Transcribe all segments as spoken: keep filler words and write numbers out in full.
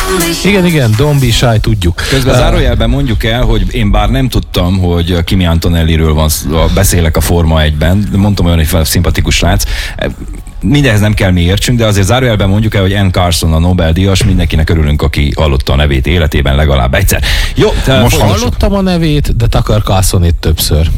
Igen, igen, Don't Be Shy, tudjuk. Közben uh, zárójelben mondjuk el, hogy én bár nem tudtam, hogy Kimi Antonelliről van, beszélek a Forma egyben, mondtam olyan, hogy szimpatikus srác. Mindehhez nem kell mi értsünk, de azért zárójelben mondjuk el, hogy Ann Carson a Nobel-díjas, mindenkinek örülünk, aki hallotta a nevét életében legalább egyszer. Jó, most hallottam a nevét, de Tucker Carlsonét többször.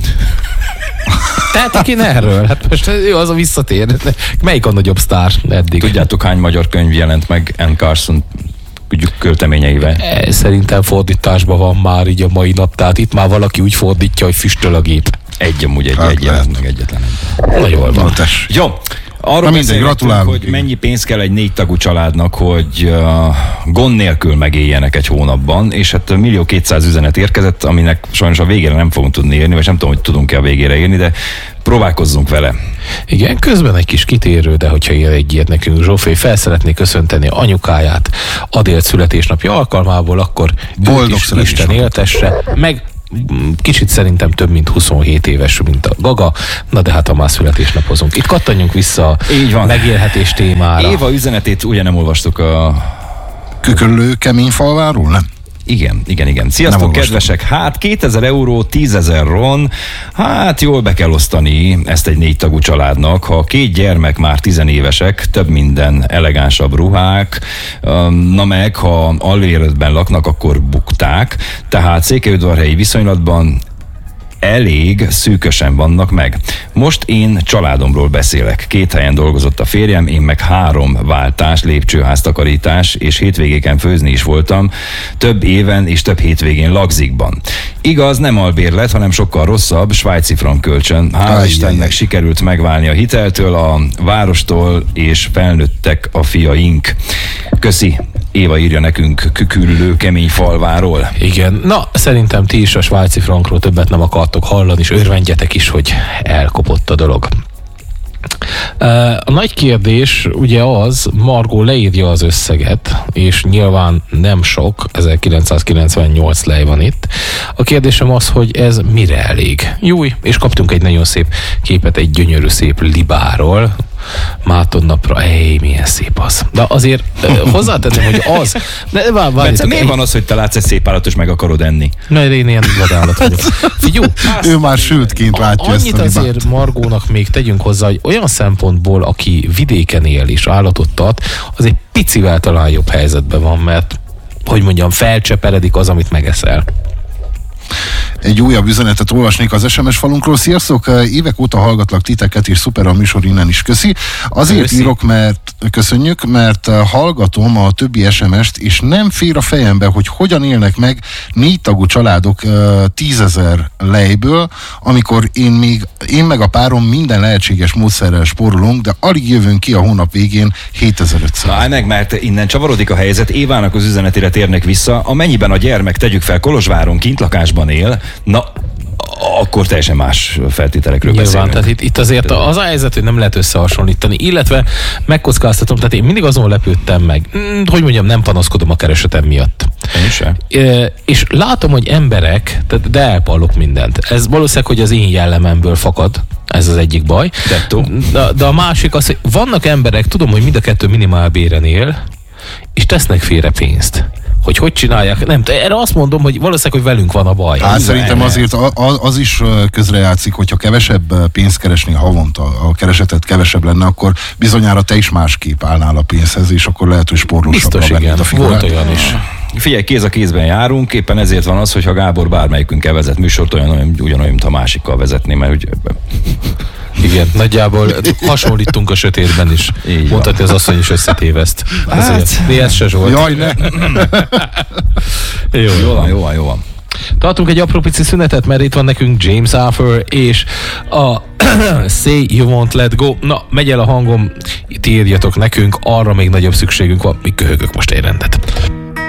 Tehát én erről, hát most jó, az a visszatér. Melyik a nagyobb sztár eddig? Tudjátok, hány magyar könyv jelent meg Ann Carson költeményeivel? Szerintem fordításban van már így a mai nap, tehát itt már valaki úgy fordítja, hogy füstöl a gép. Egy amúgy, egy, egy jelent meg egyetlen egy. Na jól van. Jó. Arról beszélgetünk, hogy mennyi pénz kell egy négy tagú családnak, hogy uh, gond nélkül megéljenek egy hónapban, és hát millió kétszáz üzenet érkezett, aminek sajnos a végére nem fogunk tudni érni, vagy nem tudom, hogy tudunk-e a végére érni, de próbálkozzunk vele. Igen, közben egy kis kitérő, de hogyha ér egy ilyet nekünk, Zsófé, fel szeretné köszönteni anyukáját Adélt születésnapja alkalmából, akkor boldog Isten éltesse, meg kicsit szerintem több mint huszonhét éves, mint a Gaga, na de hát ha már születésnapozunk. Itt kattanjunk vissza a megélhetés témára. Éva üzenetét ugye nem olvastuk a... Kükörlő Keményfalváról, nem? Igen, igen, igen. Sziasztok, kedvesek! Hát kétezer euró, tízezer ron, hát jól be kell osztani ezt egy négy tagú családnak. Ha két gyermek már tizenévesek, több minden elegánsabb ruhák, na meg, ha alvéredben laknak, akkor bukták. Tehát Székelyudvarhelyi viszonylatban elég szűkösen vannak meg. Most én családomról beszélek. Két helyen dolgozott a férjem, én meg három váltás, lépcsőház takarítás, és hétvégéken főzni is voltam, több éven és több hétvégén Lagzikban. Igaz, nem albérlet, hanem sokkal rosszabb, svájci frank kölcsön. Hála Istennek sikerült megválni a hiteltől, a várostól, és felnőttek a fiaink. Köszi. Éva írja nekünk Küküllő Keményfalváról. Igen, na szerintem ti is a svájci frankról többet nem akartok hallani, és örvendjetek is, hogy elkopott a dolog. A nagy kérdés ugye az, Margó leírja az összeget, és nyilván nem sok, ezerkilencszázkilencvennyolc lej van itt. A kérdésem az, hogy ez mire elég? Júj, és kaptunk egy nagyon szép képet egy gyönyörű szép libáról, Máton napra, ej, milyen szép az. De azért uh, hozzátenném, hogy az... De, vár, Bence, miért van az, hogy te látsz egy szép állatot, és meg akarod enni? Na, én ilyen vadállat vagyok. Figyú, ő már sültként látja ezt a Annyit azért Margónak még tegyünk hozzá, hogy olyan szempontból, aki vidéken él és állatot tart, az egy picivel talán jobb helyzetben van, mert hogy mondjam, felcseperedik az, amit megeszel. Egy újabb üzenetet olvasnék az es em es falunkról. Sziasztok, évek óta hallgatlak titeket, és szuper a műsor, innen is köszi. Azért köszi. írok, mert köszönjük, mert hallgatom a többi es em est, és nem fér a fejembe, hogy hogyan élnek meg négy tagú családok tízezer lejből, amikor én még, én meg a párom minden lehetséges módszerrel spórolunk, de alig jövünk ki a hónap végén hétezer-ötszáz. Na, meg, mert innen csavarodik a helyzet, Évának az üzenetére térnek vissza, amennyiben a gyermek, tegyük fel, Kolozsváron kintlakásban él, na, akkor teljesen más feltételekről Nyilván, beszélünk. Tehát itt, itt azért az a helyzet, hogy nem lehet összehasonlítani, illetve megkockáztatom, tehát én mindig azon lepődtem meg, hogy mondjam, nem panaszkodom a keresetem miatt. Én sem. E, és látom, hogy emberek, tehát de elpallok mindent. Ez valószínűleg, hogy az én jellememből fakad, ez az egyik baj. De, de a másik az, hogy vannak emberek, tudom, hogy mind a kettő minimálbéren él, és tesznek félre pénzt. Hogy hogy csinálják, nem, erre azt mondom, hogy valószínűleg, hogy velünk van a baj. Hát szerintem azért az is közrejátszik, hogyha kevesebb pénzt keresni havonta, a keresetet kevesebb lenne, akkor bizonyára te is másképp állnál a pénzhez, és akkor lehet, hogy spórolósabbra vennéd a figurát. Volt olyan is. Figyelj, kéz a kézben járunk, éppen ezért van az, hogyha Gábor bármelyikünkkel vezet műsort, olyan, olyan ugyanolyan, mint a másikkal vezetné, mert úgy... Igen, nagyjából hasonlítunk a sötétben is. Mondhatja az asszony is összetéveszt. Hát, ez se Zsolt. Jaj, ne! jó, jó van, jó van, jó van. Tartunk egy apró pici szünetet, mert itt van nekünk James Arthur és a Say You Won't Let Go. Na, megy el a hangom, itt írjatok nekünk, arra még nagyobb szükségünk van, mi köhögök most egy rendet.